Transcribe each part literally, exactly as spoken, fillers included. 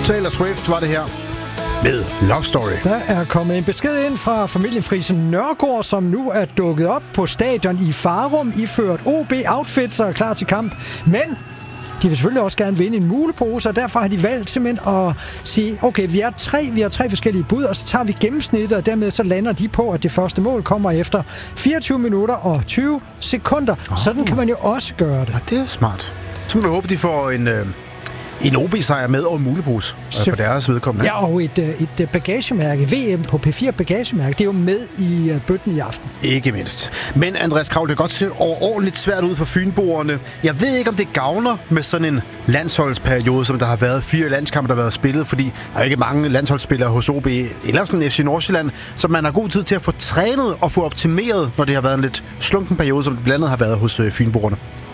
Taylor Swift var det her med Love Story. Der er kommet en besked ind fra familien Friise Nørgaard, som nu er dukket op på stadion i Farum, iført O B-outfits og er klar til kamp. Men de vil selvfølgelig også gerne vinde en mulepose, og derfor har de valgt simpelthen at sige, okay, vi er tre, vi har tre forskellige bud, og så tager vi gennemsnittet, og dermed så lander de på, at det første mål kommer efter fireogtyve minutter og tyve sekunder. Oh. Sådan kan man jo også gøre det. Ja, det er smart. Så må vi håbe, de får en... Øh En O B-sejr med og en mulepose for deres vedkommende. Ja, og et, et bagagemærke, V M på P fire bagagemærke, det er jo med i bøtten i aften. Ikke mindst. Men Andreas Kraul, det er godt se overordentligt svært ud for fynboerne. Jeg ved ikke, om det gavner med sådan en landsholdsperiode, som der har været fire landskampe, der har været spillet, fordi der er ikke mange landsholdsspillere hos O B eller sådan F C Nordsjælland, så man har god tid til at få trænet og få optimeret, når det har været en lidt slunken periode, som det blandt andet har været hos fynboerne.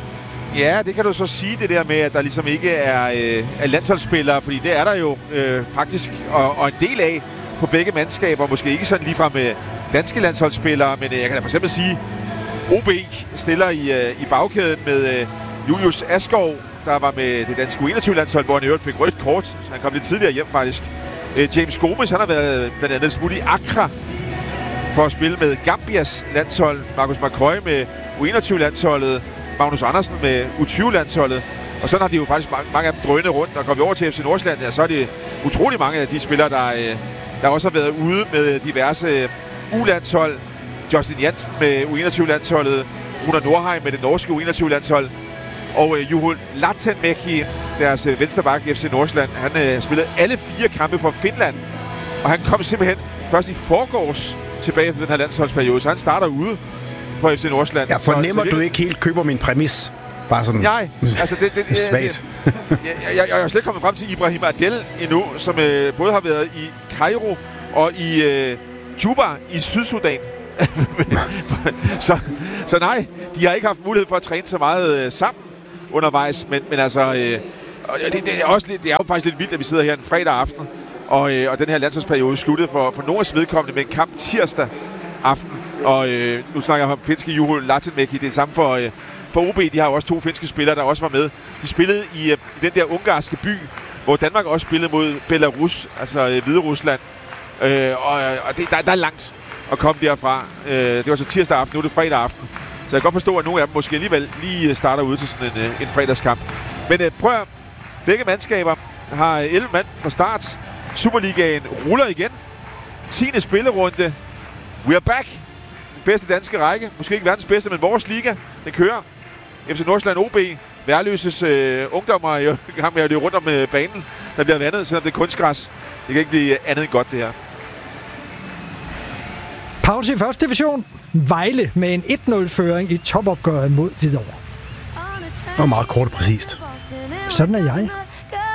Ja, det kan du så sige, det der med, at der ligesom ikke er, øh, er landsholdsspillere, fordi det er der jo øh, faktisk, og, og en del af på begge mandskaber, måske ikke sådan ligefrem med danske landsholdsspillere, men øh, jeg kan da for eksempel sige, O B stiller i, øh, i bagkæden med øh, Julius Askov, der var med det danske U enogtyve-landshold, hvor han i øvrigt fik rødt kort, så han kom lidt tidligere hjem faktisk. Øh, James Gomes, han har været blandt andet smut i Accra for at spille med Gambias landshold, Marcus McCoy med U enogtyve-landsholdet, Magnus Andersen med U tyve-landsholdet. Og sådan har de jo faktisk mange, mange af dem drønet rundt. Og går vi over til F C Nordsjælland, ja, så er det utrolig mange af de spillere, der, der også har været ude med diverse U-landshold. Justin Jansen med U enogtyve-landsholdet. Runar Nordheim med det norske U enogtyve-landshold. Og uh, Juhul Latenmäki, deres uh, venstreback i F C Nordsjælland, han uh, spillede alle fire kampe for Finland. Og han kom simpelthen først i forgårs tilbage efter den her landsholdsperiode, så han starter ude for F C Nordsjælland. Jeg fornemmer, så, så du ikke helt køber min præmis. Bare sådan... Nej, altså det... det, det svagt. jeg, jeg, jeg er slet ikke kommet frem til Ibrahim Adel endnu, som øh, både har været i Cairo og i øh, Juba i Sydsudan. så, så nej, de har ikke haft mulighed for at træne så meget øh, sammen undervejs, men, men altså... Øh, det, det, er også lidt, det er jo faktisk lidt vildt, at vi sidder her en fredag aften, og, øh, og den her landsholdsperiode sluttede for, for Norges vedkommende med en kamp tirsdag aften. Og øh, nu snakker jeg om finske Juho Latinmäki. Det er samme for, øh, for O B. De har jo også to finske spillere, der også var med. De spillede i øh, den der ungarske by, hvor Danmark også spillede mod Belarus, altså øh, Hviderusland. Øh, og og det, der, der er langt at komme derfra. Øh, det var så tirsdag aften, nu er det fredag aften. Så jeg kan godt forstå, at nogle af dem måske alligevel lige starter ud til sådan en, øh, en fredagskamp. Men øh, prøv at, begge mandskaber har elleve mand fra start. Superligaen ruller igen. tiende spillerunde. We are back. Den bedste danske række. Måske ikke verdens bedste, men vores liga. Den kører. F C Nordsjælland O B. Værløses øh, ungdommer er jo i gang med at løbe rundt om øh, banen. Der bliver vandet, selvom det er kunstgræs. Det kan ikke blive andet end godt, det her. Pause i første division. Vejle med en et nul-føring i topopgøret mod Hvidovre. Det var meget kort og præcist. Sådan er jeg.